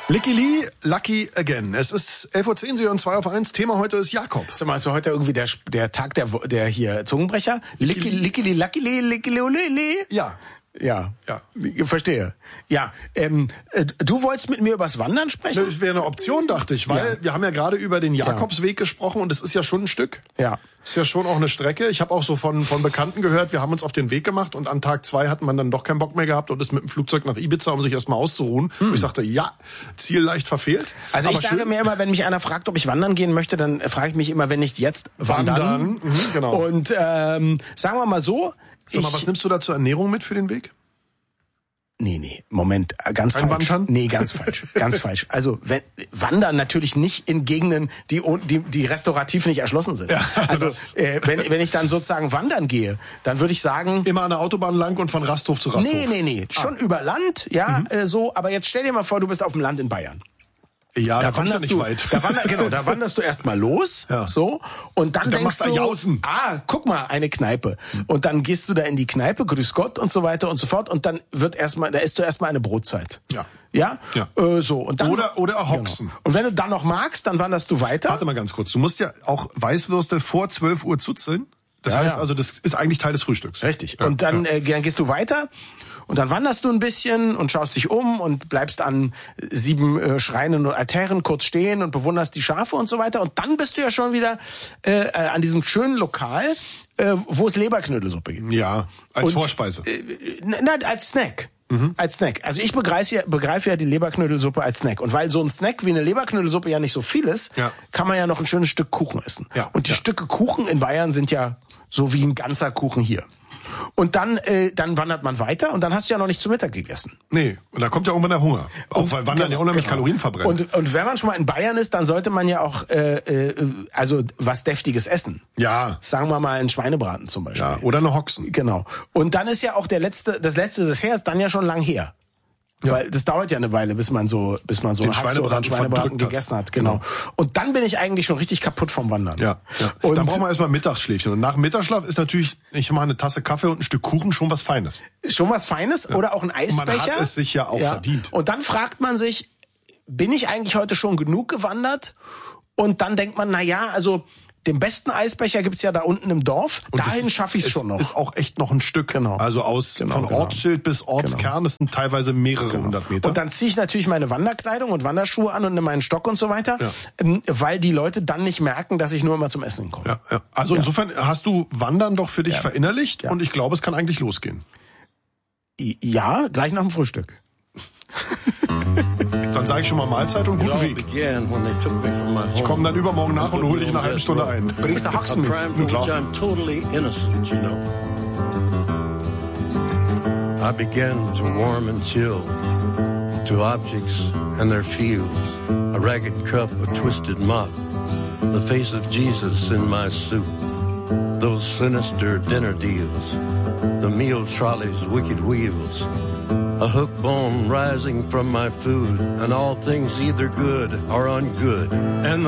Licky Lee, Lucky Again. Es ist 11:10 Uhr, Sie hören 2 auf 1. Thema heute ist Jakob. Sag mal, ist heute irgendwie der Tag der hier Zungenbrecher? Licky Lee, Lucky Lee, Licky Lee. Ja. Ja, verstehe. Ja, du wolltest mit mir übers Wandern sprechen? Das wäre eine Option, dachte ich, weil wir haben ja gerade über den Jakobsweg gesprochen und es ist ja schon ein Stück. Ja. Ist ja schon auch eine Strecke. Ich habe auch so von Bekannten gehört, wir haben uns auf den Weg gemacht und an Tag 2 hat man dann doch keinen Bock mehr gehabt und ist mit dem Flugzeug nach Ibiza, um sich erstmal auszuruhen. Und ich sagte, Ziel leicht verfehlt. Also ich sage mir immer, wenn mich einer fragt, ob ich wandern gehen möchte, dann frage ich mich immer, wenn nicht jetzt, wandern. Genau. Und sagen wir mal so. Sag mal, was nimmst du da zur Ernährung mit für den Weg? Nee, Moment, ganz Kein falsch. Wandern? Nee, ganz falsch. Also wandern natürlich nicht in Gegenden, die restaurativ nicht erschlossen sind. Ja, also wenn ich dann sozusagen wandern gehe, dann würde ich sagen, immer an der Autobahn lang und von Rasthof zu Rasthof. Nee, schon über Land, so, aber jetzt stell dir mal vor, du bist auf dem Land in Bayern. Ja, da kommst du nicht weit. Da wanderst du erstmal los, so, und dann denkst du, Jausen. guck mal, eine Kneipe. Und dann gehst du da in die Kneipe, grüß Gott und so weiter und so fort, und dann isst du erstmal eine Brotzeit. Ja? So. Und dann, oder Hoxen. Genau. Und wenn du dann noch magst, dann wanderst du weiter. Warte mal ganz kurz. Du musst ja auch Weißwürste vor 12 Uhr zuzeln. Das heißt also, das ist eigentlich Teil des Frühstücks. Richtig. Und dann gehst du weiter. Und dann wanderst du ein bisschen und schaust dich um und bleibst an 7 Schreinen und Altären kurz stehen und bewunderst die Schafe und so weiter. Und dann bist du ja schon wieder an diesem schönen Lokal, wo es Leberknödelsuppe gibt. Ja, als Vorspeise. Als Snack. Als Snack. Also ich begreife ja die Leberknödelsuppe als Snack. Und weil so ein Snack wie eine Leberknödelsuppe ja nicht so viel ist, kann man ja noch ein schönes Stück Kuchen essen. Ja. Und die Stücke Kuchen in Bayern sind ja so wie ein ganzer Kuchen hier. Und dann wandert man weiter und dann hast du ja noch nicht zu Mittag gegessen. Nee, und da kommt ja irgendwann der Hunger. Auch weil Wandern ja unheimlich Kalorien verbrennt. Und wenn man schon mal in Bayern ist, dann sollte man ja auch also was Deftiges essen. Ja. Sagen wir mal einen Schweinebraten zum Beispiel. Ja, oder eine Hoxen. Genau. Und dann ist ja auch das letzte Dessert ist dann ja schon lang her. Ja. Weil das dauert ja eine Weile, bis man so eine Haxe oder einen Schweinebraten gegessen hat. Genau. Und dann bin ich eigentlich schon richtig kaputt vom Wandern. Ja. Und dann braucht man erstmal Mittagsschläfchen. Und nach dem Mittagsschlaf ist natürlich, ich mache eine Tasse Kaffee und ein Stück Kuchen schon was Feines. Schon was Feines oder auch ein Eisbecher. Man hat es sich ja auch verdient. Und dann fragt man sich, bin ich eigentlich heute schon genug gewandert? Und dann denkt man, also den besten Eisbecher gibt's ja da unten im Dorf. Und dahin schaffe ich es schon noch. Ist auch echt noch ein Stück. Genau. Also von Ortsschild bis Ortskern, das sind teilweise mehrere 100 Meter. Und dann ziehe ich natürlich meine Wanderkleidung und Wanderschuhe an und nehme meinen Stock und so weiter, weil die Leute dann nicht merken, dass ich nur immer zum Essen komme. Ja. Also insofern hast du Wandern doch für dich verinnerlicht und ich glaube, es kann eigentlich losgehen. Ja, gleich nach dem Frühstück. Dann sage ich schon mal Mahlzeit und guten Weg. Ich komme dann übermorgen nach und hole dich in einer halben Stunde ein. Bringst du Haxen mit? Klar. I began to warm and chill to objects and their fields, a ragged cup, a twisted mop, the face of Jesus in my soup, those sinister dinner deals, the meal trolley's wicked wheels, a hook bone rising from my food, and all things either good or ungood, and the